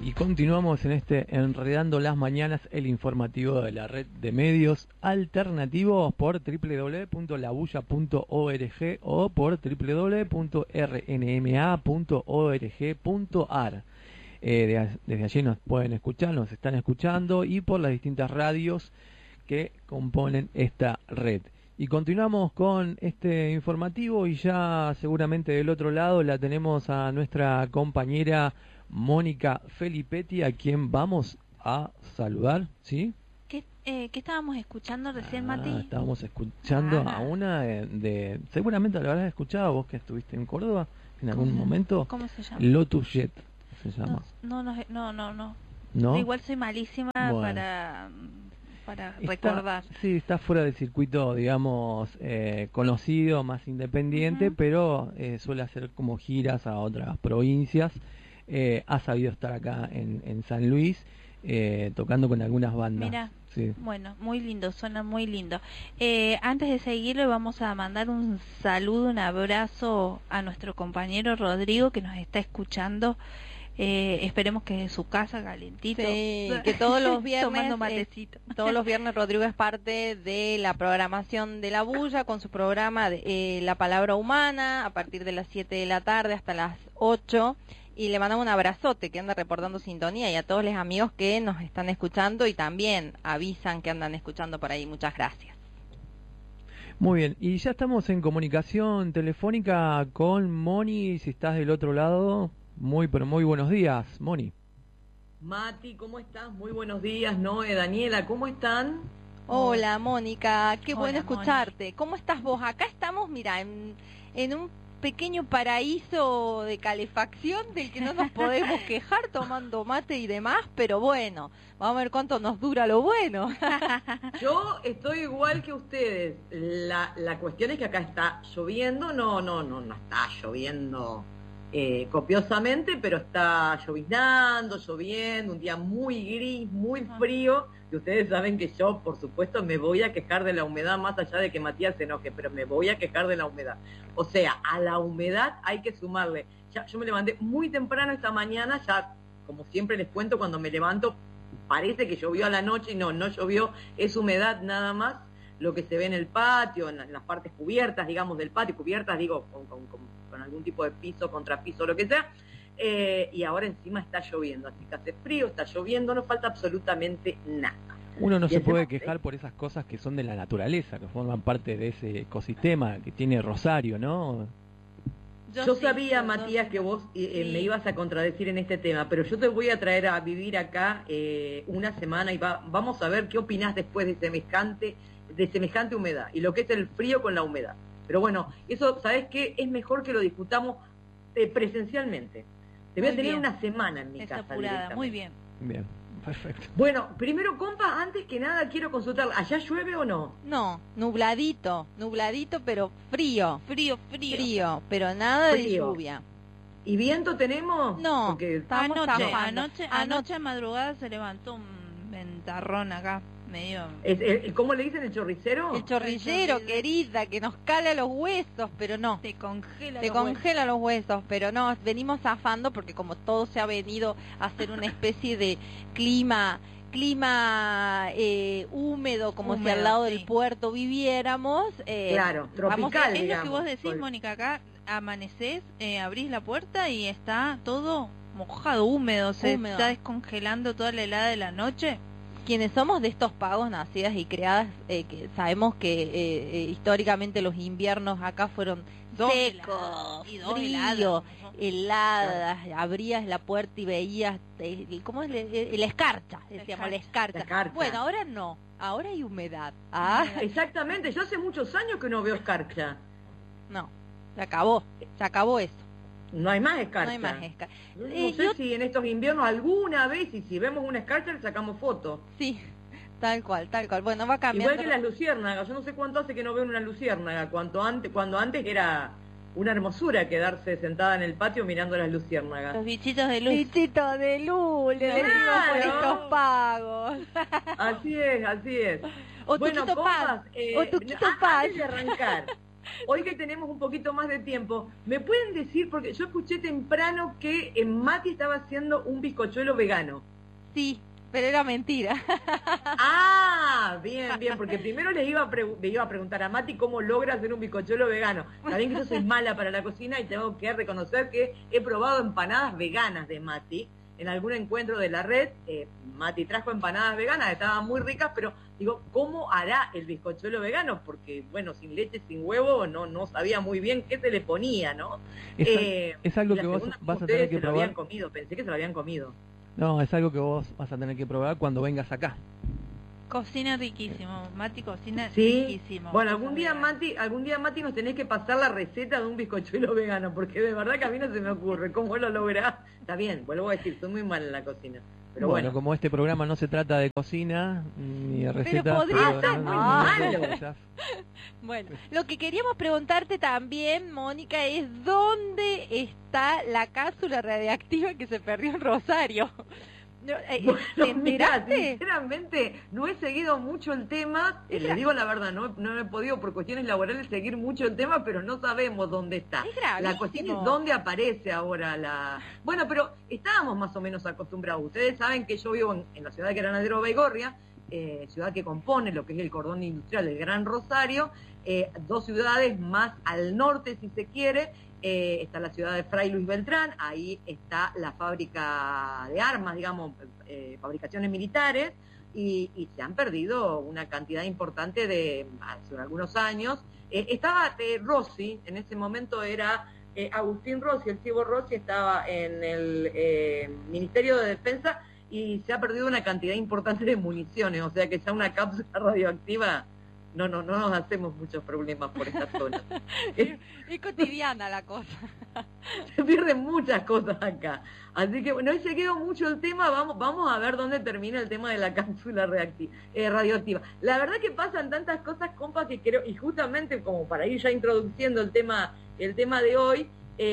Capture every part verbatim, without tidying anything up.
y continuamos en este Enredando las Mañanas, el informativo de la red de medios alternativos por doble u doble u doble u punto la bulla punto org o por doble u doble u doble u punto r n m a punto org punto a r. Eh, de, desde allí nos pueden escuchar, nos están escuchando, y por las distintas radios que componen esta red. Y continuamos con este informativo, y ya seguramente del otro lado la tenemos a nuestra compañera Mónica Felipetti, a quien vamos a saludar, ¿sí? ¿Qué, eh, ¿qué estábamos escuchando recién, Ah, Mati? estábamos escuchando Ah. a una de, de... Seguramente lo habrás escuchado vos, que estuviste en Córdoba en algún ¿Cómo? momento. ¿Cómo se llama? Lotus Jet se llama. No, no, no, no, no. ¿No? Igual soy malísima Bueno. para, para Está- recordar. Sí, está fuera del circuito, digamos, eh, conocido, más independiente, Ujú. pero eh, suele hacer como giras a otras provincias. Eh, ha sabido estar acá en, en San Luis, eh, tocando con algunas bandas. Mira, Sí. bueno, muy lindo, suena muy lindo. Eh, antes de seguirlo, vamos a mandar un saludo, un abrazo a nuestro compañero Rodrigo, que nos está escuchando. Eh, esperemos que en su casa calentito. Sí, que todos los viernes, tomando eh, matecito. todos los viernes Rodrigo es parte de la programación de La Bulla con su programa de eh, La Palabra Humana a partir de las siete de la tarde hasta las ocho, y le mandamos un abrazote, que anda reportando sintonía, y a todos los amigos que nos están escuchando y también avisan que andan escuchando por ahí. Muchas gracias. Muy bien, y ya estamos en comunicación telefónica con Moni, si estás del otro lado. Muy, pero muy buenos días, Moni. Mati, ¿cómo estás? Muy buenos días. Noé, Daniela, ¿cómo están? Hola, Mónica, qué Hola, bueno Moni. escucharte. ¿Cómo estás vos? Acá estamos, mira, en, en un pequeño paraíso de calefacción del que no nos podemos quejar, tomando mate y demás, pero bueno, vamos a ver cuánto nos dura lo bueno. Yo estoy igual que ustedes. La, la cuestión es que acá está lloviendo. No, no, no, no está lloviendo eh, copiosamente, pero está lloviznando, lloviendo, un día muy gris, muy frío. Y ustedes saben que yo, por supuesto, me voy a quejar de la humedad, más allá de que Matías se enoje, pero me voy a quejar de la humedad. O sea, a la humedad hay que sumarle. Ya, yo me levanté muy temprano esta mañana, ya, como siempre les cuento, cuando me levanto, parece que llovió a la noche, y no, no llovió, es humedad nada más, lo que se ve en el patio, en, la, en las partes cubiertas, digamos, del patio, cubiertas, digo, con, con, con, con algún tipo de piso, contrapiso, lo que sea. Eh, y ahora encima está lloviendo, así que hace frío, está lloviendo, no falta absolutamente nada. Uno no Y se hacemos- puede quejar por esas cosas que son de la naturaleza, que forman parte de ese ecosistema que tiene Rosario, ¿no? Yo sí, sabía, yo- Matías, que vos eh, eh, Sí. me ibas a contradecir en este tema, pero yo te voy a traer a vivir acá eh, una semana y va, vamos a ver qué opinás después de semejante, de semejante humedad y lo que es el frío con la humedad. Pero bueno, eso, ¿sabés qué? Es mejor que lo discutamos eh, presencialmente. Te voy Muy a tener bien. una semana en mi Está casa. apurada, directamente. muy bien. Bien, perfecto. Bueno, primero, compa, antes que nada quiero consultar, ¿allá llueve o no? No, nubladito, nubladito, pero frío, Frío, frío. frío, pero nada de Frío. lluvia. ¿Y viento tenemos? No. Porque Estamos Anoche, zafando. anoche, Anoche. anoche a madrugada se levantó un ventarrón acá, medio... es- es- ¿cómo le dicen el chorricero? El chorrillero, chorrillero. querida, que nos cala los huesos, pero no. Te congela Te los huesos. congela los huesos, pero no, venimos zafando porque como todo se ha venido a hacer una especie de clima clima eh, húmedo, como si Húmedo, al lado sí. del puerto viviéramos. eh, Claro, vamos tropical, a- Es lo que digamos, vos decís, con- Mónica, acá amanecés, eh, abrís la puerta y está todo mojado, húmedo, se Húmedo. está descongelando toda la helada de la noche. Quienes somos de estos pagos, nacidas y creadas, eh, que sabemos que eh, eh, históricamente los inviernos acá fueron Dos secos, heladas, y dos frío, heladas. heladas, abrías la puerta y veías, eh, ¿cómo es? Le- eh, la escarcha, decíamos, la escarcha. La escarcha. Bueno, ahora no, ahora hay humedad. Ah, Exactamente, yo hace muchos años que no veo escarcha. no, se acabó, se acabó eso, No hay más escarcha. no hay más escarcha. No, no Eh, sé yo- si en estos inviernos alguna vez, y si vemos una escarcha, le sacamos foto. Sí, tal cual, tal cual. Bueno, va cambiando. Igual que las luciérnagas. Yo no sé cuánto hace que no veo una luciérnaga. Cuanto antes, cuando antes era una hermosura quedarse sentada en el patio mirando las luciérnagas. Los bichitos de luz. Bichito de luz, le Claro. decimos por estos pagos. Así es, así es. O bueno, Tuquito compas, Paz, eh, o Tuquito a- Paz. antes de arrancar, hoy que tenemos un poquito más de tiempo, ¿me pueden decir, porque yo escuché temprano que en Mati estaba haciendo un bizcochuelo vegano? Sí, pero era mentira. Ah, bien, bien, porque primero les iba a, le iba a preguntar a Mati cómo logra hacer un bizcochuelo vegano. Saben que yo soy mala para la cocina y tengo que reconocer que he probado empanadas veganas de Mati. En algún encuentro de la red, eh, Mati trajo empanadas veganas, estaban muy ricas, pero digo, ¿cómo hará el bizcochuelo vegano? Porque, bueno, sin leche, sin huevo, no no sabía muy bien qué se le ponía, ¿no? Es, eh, es algo que vos vas a tener que se probar. Lo habían comido, pensé que se lo habían comido. No, es algo que vos vas a tener que probar cuando vengas acá. Cocina riquísimo, Mati cocina sí. riquísimo. Bueno, algún día Mati, algún día Mati nos tenés que pasar la receta de un bizcochuelo vegano, porque de verdad que a mí no se me ocurre cómo lo lográs. Está bien, vuelvo a decir, soy muy mal en la cocina. Pero bueno, bueno, como este programa no se trata de cocina ni de recetas, pero podría pero ser no, muy no, malo. no, ya. Bueno, lo que queríamos preguntarte también, Mónica, es ¿dónde está la cápsula radiactiva que se perdió en Rosario? No, eh, Bueno, ¿te mirá, enteraste? sinceramente, no he seguido mucho el tema, eh, les digo la verdad, no, no he podido por cuestiones laborales seguir mucho el tema, pero no sabemos dónde está. Es gravísimo. La cuestión es dónde aparece ahora la... Bueno, pero estábamos más o menos acostumbrados. Ustedes saben que yo vivo en, en la ciudad de Granadero Baigorria, eh, ciudad que compone lo que es el cordón industrial del Gran Rosario, eh, dos ciudades más al norte, si se quiere. Eh, está la ciudad de Fray Luis Beltrán, ahí está la fábrica de armas, digamos, eh, fabricaciones militares, y, y se han perdido una cantidad importante de, hace algunos años. Eh, estaba eh, Rossi, en ese momento era eh, Agustín Rossi, el Chivo Rossi estaba en el eh, Ministerio de Defensa, y se ha perdido una cantidad importante de municiones, o sea que ya una cápsula radioactiva... No, no, no nos hacemos muchos problemas por esta zona. Es, es cotidiana la cosa. Se pierden muchas cosas acá. Así que, bueno, hoy se quedó mucho el tema. Vamos vamos a ver dónde termina el tema de la cápsula reactiva, eh, radioactiva. La verdad que pasan tantas cosas, compa, que creo, y justamente como para ir ya introduciendo el tema, el tema de hoy,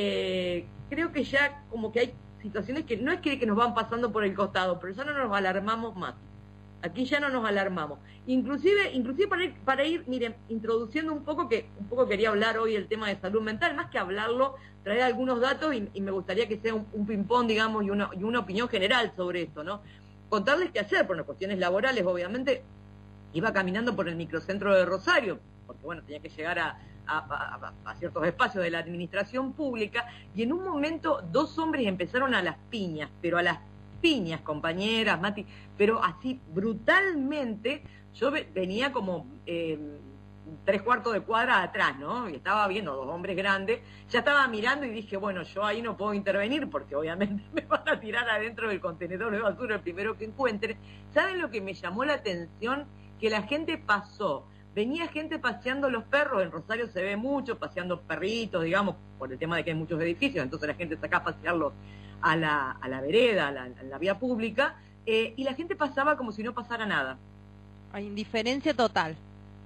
eh, creo que ya como que hay situaciones que no es que, que nos van pasando por el costado, pero ya no nos alarmamos más. Aquí ya no nos alarmamos. Inclusive, inclusive para ir, para ir, miren, introduciendo un poco, que un poco quería hablar hoy el tema de salud mental, más que hablarlo, traer algunos datos y, y me gustaría que sea un, un ping-pong, digamos, y una, y una opinión general sobre esto, ¿no? Contarles qué hacer, por las cuestiones laborales, obviamente, iba caminando por el microcentro de Rosario, porque bueno, tenía que llegar a, a, a, a ciertos espacios de la administración pública, y en un momento dos hombres empezaron a las piñas, pero a las piñas, compañeras, Mati, pero así brutalmente. Yo venía como eh, tres cuartos de cuadra atrás, ¿no? Y estaba viendo dos hombres grandes, ya estaba mirando y dije, bueno, yo ahí no puedo intervenir porque obviamente me van a tirar adentro del contenedor de basura el primero que encuentre. ¿Saben lo que me llamó la atención? Que la gente pasó, venía gente paseando los perros, en Rosario se ve mucho, paseando perritos, digamos, por el tema de que hay muchos edificios, entonces la gente saca a pasearlos a la, a la vereda, a la, a la vía pública, eh, y la gente pasaba como si no pasara nada. Hay indiferencia total.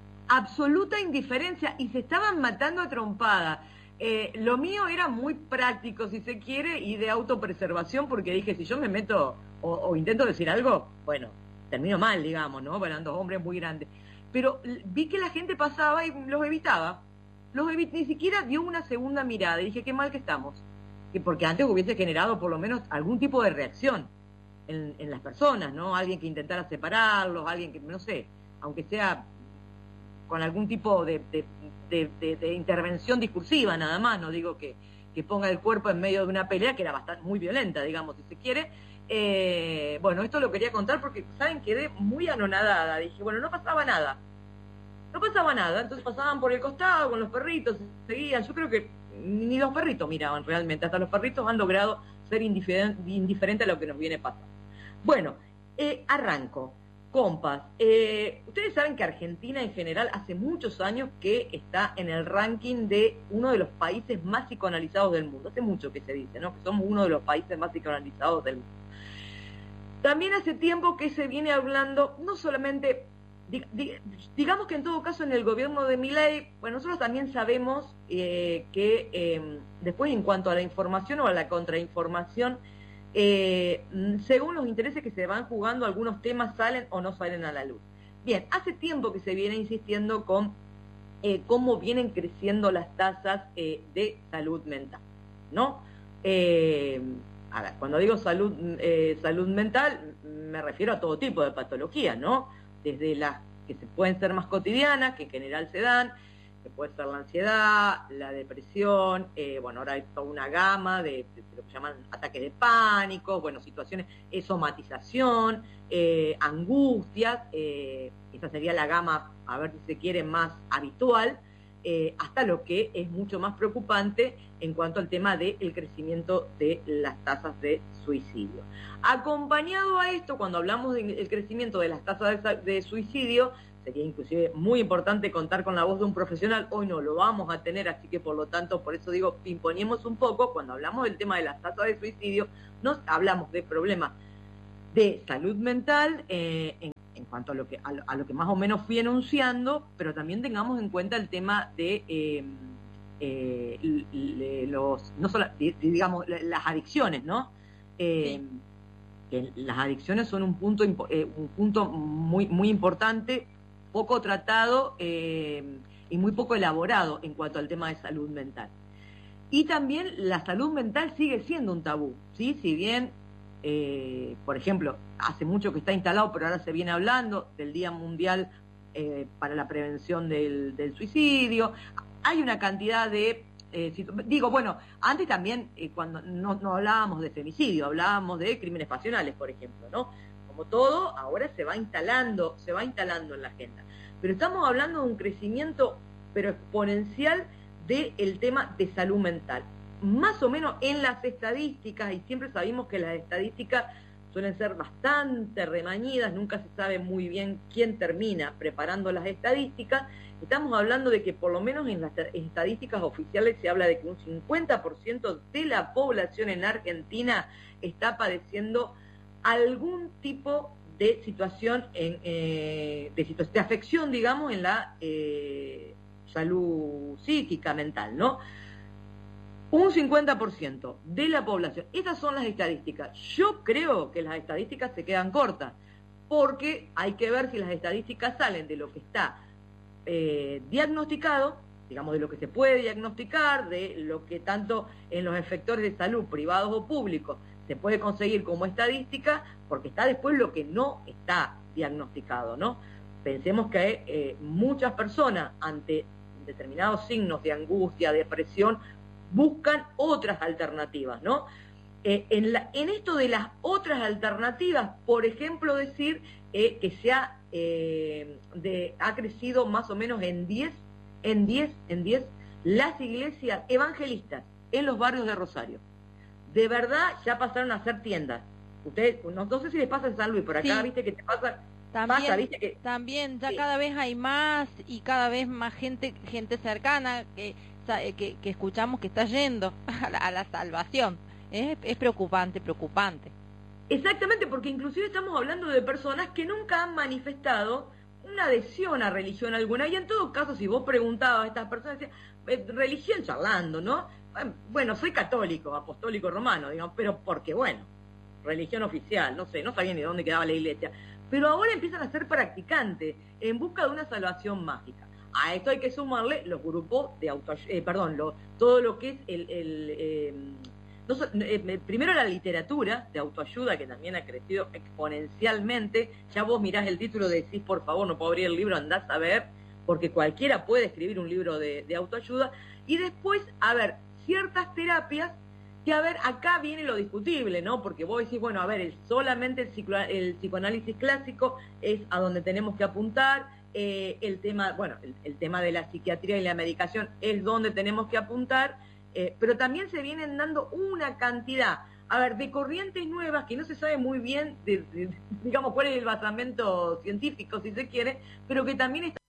Absoluta indiferencia, y se estaban matando a trompada. Eh, lo mío era muy práctico, si se quiere, y de autopreservación, porque dije, si yo me meto o, o intento decir algo, bueno, termino mal, digamos, ¿no? Eran dos hombres muy grandes. Pero vi que la gente pasaba y los evitaba. Los evi- ni siquiera dio una segunda mirada, y dije, qué mal que estamos. Que porque antes hubiese generado por lo menos algún tipo de reacción en, en las personas, ¿no? Alguien que intentara separarlos, alguien que, no sé, aunque sea con algún tipo de, de, de, de, de intervención discursiva nada más, no digo que, que ponga el cuerpo en medio de una pelea que era bastante muy violenta, digamos, si se quiere. Eh, bueno, esto lo quería contar porque, ¿saben? Quedé muy anonadada. Dije, bueno, no pasaba nada. No pasaba nada, entonces pasaban por el costado con los perritos, seguían. Yo creo que ni los perritos miraban realmente, hasta los perritos han logrado ser indiferentes indiferente a lo que nos viene pasando. Bueno, eh, arranco. Compas, eh, ustedes saben que Argentina en general hace muchos años que está en el ranking de uno de los países más psicoanalizados del mundo. Hace mucho que se dice, ¿no? Que somos uno de los países más psicoanalizados del mundo. También hace tiempo que se viene hablando, no solamente, di, di, digamos que en todo caso en el gobierno de Milei, bueno, nosotros también sabemos eh, que eh, después en cuanto a la información o a la contrainformación, Eh, según los intereses que se van jugando, algunos temas salen o no salen a la luz. Bien, hace tiempo que se viene insistiendo con eh, cómo vienen creciendo las tasas eh, de salud mental, ¿no? Eh, a ver, cuando digo salud, eh, salud mental, me refiero a todo tipo de patologías, ¿no? Desde las que se pueden ser más cotidianas, que en general se dan, que puede ser la ansiedad, la depresión, eh, bueno, ahora hay toda una gama de, de, de lo que llaman ataques de pánico, bueno, situaciones, eh, somatización, eh, angustias, eh, esa sería la gama, a ver si se quiere, más habitual, eh, hasta lo que es mucho más preocupante en cuanto al tema del crecimiento de las tasas de suicidio. Acompañado a esto, cuando hablamos del crecimiento de las tasas de, de suicidio, sería inclusive muy importante contar con la voz de un profesional. Hoy no lo vamos a tener, así que por lo tanto, por eso digo, pimpoñemos un poco. Cuando hablamos del tema de las tasas de suicidio, nos hablamos de problemas de salud mental eh, en, en cuanto a lo que a lo, a lo que más o menos fui enunciando, pero también tengamos en cuenta el tema de eh, eh, los no solo digamos las adicciones, ¿no? Eh, sí. Que las adicciones son un punto eh, un punto muy muy importante, poco tratado eh, y muy poco elaborado en cuanto al tema de salud mental. Y también la salud mental sigue siendo un tabú, ¿sí? Si bien, eh, por ejemplo, hace mucho que está instalado, pero ahora se viene hablando del Día Mundial eh, para la Prevención del, del Suicidio, hay una cantidad de... Eh, si, digo, bueno, antes también, eh, cuando no, no hablábamos de femicidio, hablábamos de crímenes pasionales, por ejemplo, ¿no? Como todo, ahora se va instalando, se va instalando en la agenda. Pero estamos hablando de un crecimiento, pero exponencial, del tema de salud mental. Más o menos en las estadísticas, y siempre sabemos que las estadísticas suelen ser bastante remañidas, nunca se sabe muy bien quién termina preparando las estadísticas. Estamos hablando de que por lo menos en las estadísticas oficiales se habla de que un cincuenta por ciento de la población en Argentina está padeciendo algún tipo de situación, en, eh, de, situ de afección, digamos, en la eh, salud psíquica, mental, ¿no? Un cincuenta por ciento de la población. Estas son las estadísticas. Yo creo que las estadísticas se quedan cortas, porque hay que ver si las estadísticas salen de lo que está eh, diagnosticado, digamos, de lo que se puede diagnosticar, de lo que tanto en los efectores de salud, privados o públicos, se puede conseguir como estadística, porque está después lo que no está diagnosticado, ¿no? Pensemos que eh, muchas personas ante determinados signos de angustia, depresión, buscan otras alternativas, ¿no? Eh, en, la, en esto de las otras alternativas, por ejemplo, decir eh, que se ha, eh, de, ha crecido más o menos en diez, en diez, en diez las iglesias evangelistas en los barrios de Rosario. De verdad ya pasaron a ser tiendas. Ustedes, no, no sé si les pasa en San Luis, por acá, sí. Viste que te pasa... También, pasa, ¿viste que... también ya sí. Cada vez hay más y cada vez más gente gente cercana que, que, que escuchamos que está yendo a la, a la salvación. Es, es preocupante, preocupante. Exactamente, porque inclusive estamos hablando de personas que nunca han manifestado una adhesión a religión alguna, y en todo caso, si vos preguntabas a estas personas, decían, eh, religión charlando, ¿no? Bueno, soy católico, apostólico romano, digamos, pero porque, bueno, religión oficial, no sé, no sabía ni dónde quedaba la iglesia, pero ahora empiezan a ser practicantes en busca de una salvación mágica. A esto hay que sumarle los grupos de autoayuda, eh, perdón, lo, todo lo que es el... el eh, no, eh, primero la literatura de autoayuda, que también ha crecido exponencialmente. Ya vos mirás el título y decís, por favor, no puedo abrir el libro, andás a ver, porque cualquiera puede escribir un libro de, de autoayuda. Y después, a ver, ciertas terapias que, a ver, acá viene lo discutible, ¿no? Porque vos decís, bueno, a ver, el, solamente el, psico, el psicoanálisis clásico es a donde tenemos que apuntar, eh, el tema, bueno, el, el tema de la psiquiatría y la medicación es donde tenemos que apuntar, eh, pero también se vienen dando una cantidad, a ver, de corrientes nuevas que no se sabe muy bien, de, de, digamos, cuál es el basamento científico, si se quiere, pero que también está